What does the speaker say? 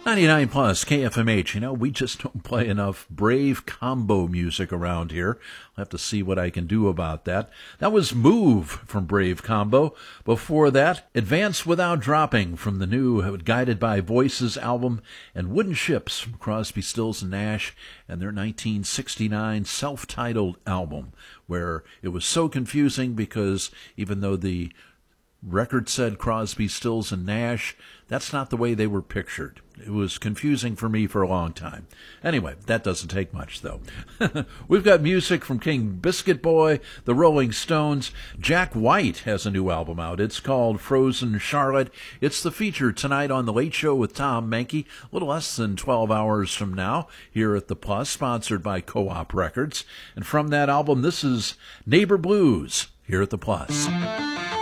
99 plus KFMH. You know, we just don't play enough Brave Combo music around here. I'll have to see what I can do about that. That was Move from Brave Combo. Before that, Advance Without Dropping from the new Guided by Voices album, and Wooden Ships from Crosby, Stills, and Nash and their 1969 self-titled album, where it was so confusing because even though the record said Crosby, Stills, and Nash, that's not the way they were pictured. It was confusing for me for a long time. Anyway, that doesn't take much, though. We've got music from King Biscuit Boy, the Rolling Stones. Jack White has a new album out. It's called Frozen Charlotte. It's the feature tonight on The Late Show with Tom Mankey, a little less than 12 hours from now, here at The Plus, sponsored by Co-op Records. And from that album, this is Neighbor Blues, here at The Plus.